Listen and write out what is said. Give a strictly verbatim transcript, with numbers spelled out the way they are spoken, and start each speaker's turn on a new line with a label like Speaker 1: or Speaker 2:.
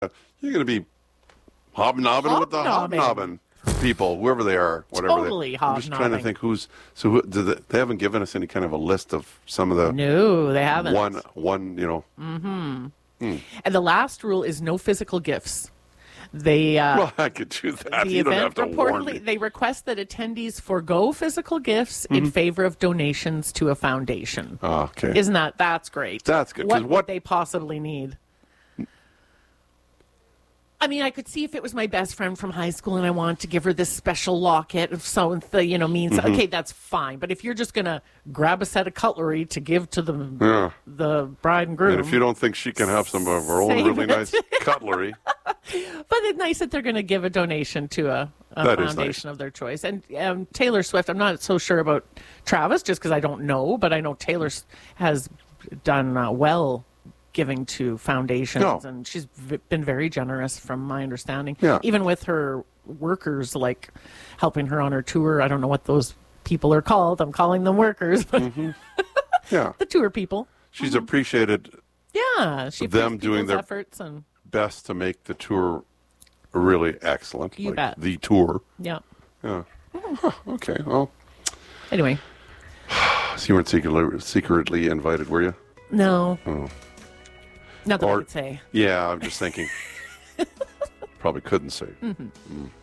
Speaker 1: you're going to be hobnobbing with the
Speaker 2: Hobnobbing.
Speaker 1: hobnobbing people, whoever they are, whatever.
Speaker 2: Totally
Speaker 1: they, I'm just trying to
Speaker 2: hobnobbing.
Speaker 1: think who's. So who, do they, they haven't given us any kind of a list of some of the
Speaker 2: No, they haven't.
Speaker 1: one one you know.
Speaker 2: And the last rule is no physical gifts. They uh,
Speaker 1: Well, I could do that.
Speaker 2: the
Speaker 1: You don't have
Speaker 2: event
Speaker 1: to warn me.
Speaker 2: reportedly they request that attendees forego physical gifts
Speaker 1: Mm-hmm.
Speaker 2: in favor of donations to a foundation.
Speaker 1: Oh, okay.
Speaker 2: Isn't that that's great?
Speaker 1: That's good, 'cause
Speaker 2: What,
Speaker 1: what-
Speaker 2: would they possibly need? I mean, I could see if it was my best friend from high school and I wanted to give her this special locket of so and the you know means
Speaker 1: Mm-hmm.
Speaker 2: okay, that's fine. But if you're just gonna grab a set of cutlery to give to the
Speaker 1: Yeah.
Speaker 2: the bride and groom,
Speaker 1: And if you don't think she can have some of her own
Speaker 2: Save
Speaker 1: really
Speaker 2: it.
Speaker 1: nice cutlery,
Speaker 2: but it's nice that they're going to give a donation to a, a
Speaker 1: That is
Speaker 2: foundation
Speaker 1: nice.
Speaker 2: of their choice. And um, Taylor Swift, I'm not so sure about Travis just because I don't know, but I know Taylor s- has done uh, well giving to foundations,
Speaker 1: No.
Speaker 2: and she's v- been very generous from my understanding.
Speaker 1: Yeah.
Speaker 2: Even with her workers, like helping her on her tour. I don't know what those people are called. I'm calling them workers, but
Speaker 1: yeah,
Speaker 2: the tour people.
Speaker 1: she's appreciated
Speaker 2: Yeah, she
Speaker 1: Them
Speaker 2: appreciates
Speaker 1: doing
Speaker 2: people's
Speaker 1: their-
Speaker 2: efforts and
Speaker 1: best to make the tour really excellent.
Speaker 2: You
Speaker 1: like
Speaker 2: bet.
Speaker 1: the tour.
Speaker 2: yeah.
Speaker 1: Yeah. Huh, okay. Well,
Speaker 2: Anyway,
Speaker 1: so you weren't secretly, secretly invited, were you?
Speaker 2: no. Not that I
Speaker 1: Or-
Speaker 2: could say.
Speaker 1: Yeah, I'm just thinking. Probably couldn't say.
Speaker 2: Mm-hmm.
Speaker 1: Mm.